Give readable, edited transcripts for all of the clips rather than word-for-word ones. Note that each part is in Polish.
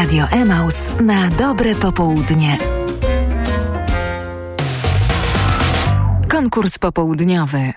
Radio Emaus na dobre popołudnie. Konkurs popołudniowy.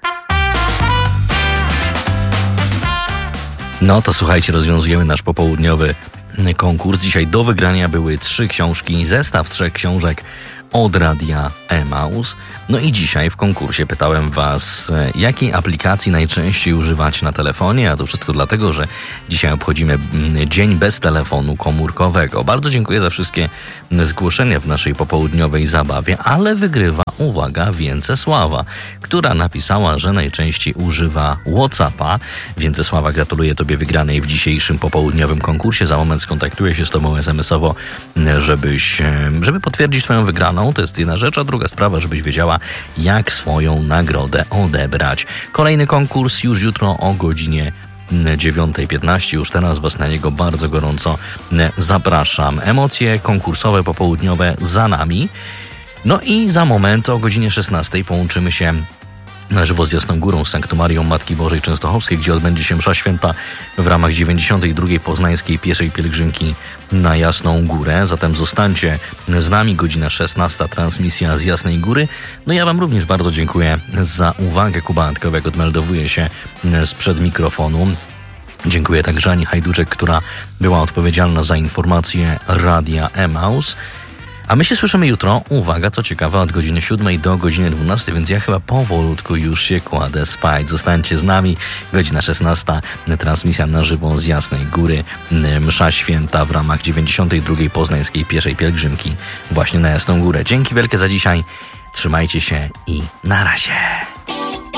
No to słuchajcie, rozwiązujemy nasz popołudniowy konkurs. Dzisiaj do wygrania były 3 książki, zestaw 3 książek od Radia Emaus. No i dzisiaj w konkursie pytałem was, jakiej aplikacji najczęściej używacie na telefonie, a to wszystko dlatego, że dzisiaj obchodzimy Dzień bez telefonu komórkowego. Bardzo dziękuję za wszystkie zgłoszenia w naszej popołudniowej zabawie, ale wygrywa, uwaga, Więcesława, która napisała, że najczęściej używa WhatsAppa. Więcesława, gratuluję tobie wygranej w dzisiejszym popołudniowym konkursie. Za moment skontaktuję się z tobą SMS-owo, żeby potwierdzić twoją wygraną. To jest jedna rzecz, a druga sprawa, żebyś wiedziała, jak swoją nagrodę odebrać. Kolejny konkurs już jutro o godzinie 9:15. Już teraz was na niego bardzo gorąco zapraszam. Emocje konkursowe popołudniowe za nami. No i za moment o godzinie 16 połączymy się na żywo z Jasną Górą, z Sanktumarium Matki Bożej Częstochowskiej, gdzie odbędzie się msza święta w ramach 92. Poznańskiej Pieszej Pielgrzymki na Jasną Górę. Zatem zostańcie z nami, godzina 16, transmisja z Jasnej Góry. No ja wam również bardzo dziękuję za uwagę. Kuba Antkowiak odmeldowuje się sprzed mikrofonu. Dziękuję także Ani Hajduczek, która była odpowiedzialna za informacje Radia Emaus. A my się słyszymy jutro, uwaga, co ciekawe, od godziny 7 do godziny 12, więc ja chyba powolutku już się kładę spać. Zostańcie z nami, godzina 16, transmisja na żywo z Jasnej Góry, msza święta w ramach 92. Poznańskiej Pieszej Pielgrzymki właśnie na Jasną Górę. Dzięki wielkie za dzisiaj, trzymajcie się i na razie.